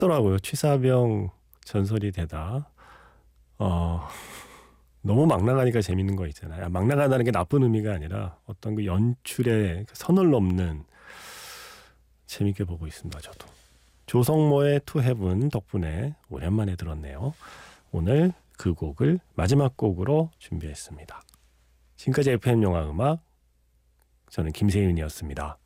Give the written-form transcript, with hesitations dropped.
더라고요. 취사병 전설이 되다. 너무 막 나가니까 재밌는 거 있잖아요. 막 나간다는 게 나쁜 의미가 아니라 어떤 그 연출의 선을 넘는, 재밌게 보고 있습니다. 저도. 조성모의 To Heaven 덕분에 오랜만에 들었네요. 오늘 그 곡을 마지막 곡으로 준비했습니다. 지금까지 FM 영화 음악, 저는 김세윤이었습니다.